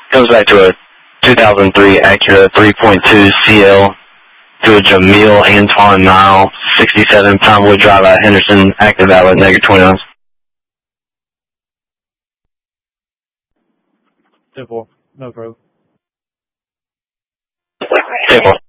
Comes back to a 2003 Acura 3.2 CL to a Jamil Antoine Nile, 67 Pinewood Drive out Henderson, active valid, negative 29. 10-4. No, bro. 10-4.